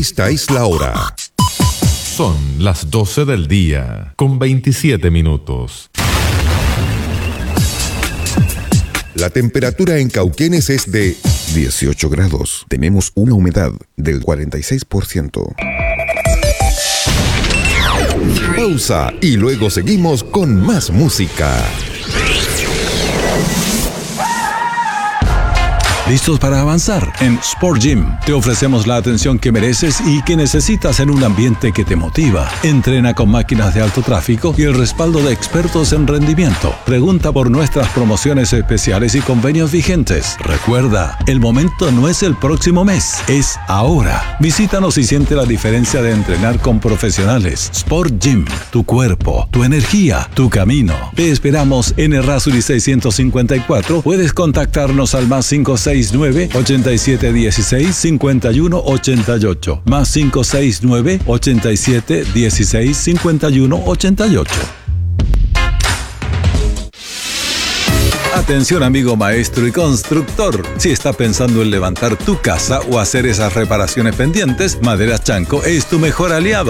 Esta es la hora. Son las 12 del día, con 27 minutos. La temperatura en Cauquenes es de 18 grados. Tenemos una humedad del 46%. Pausa y luego seguimos con más música. ¿Listos para avanzar? En Sport Gym te ofrecemos la atención que mereces y que necesitas en un ambiente que te motiva. Entrena con máquinas de alto tráfico y el respaldo de expertos en rendimiento. Pregunta por nuestras promociones especiales y convenios vigentes. Recuerda, el momento no es el próximo mes, es ahora. Visítanos y siente la diferencia de entrenar con profesionales. Sport Gym, tu cuerpo, tu energía, tu camino. Te esperamos en Errázuriz 654. Puedes contactarnos al más 569-8716-5188. Más 569-8716-5188. Atención amigo maestro y constructor. Si está pensando en levantar tu casa o hacer esas reparaciones pendientes, Maderas Chanco es tu mejor aliado.